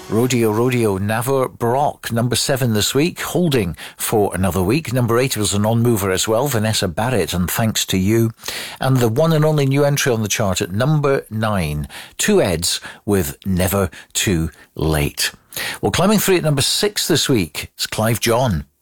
Rodeo, Rodeo, Navor Brock, number 7 this week, holding for another week. Number 8 was a non-mover as well, Vanessa Barrett, and Thanks to You. And the one and only new entry on the chart at number 9, Two Eds with Never Too Late. Well, climbing through at number 6 this week is Clive John.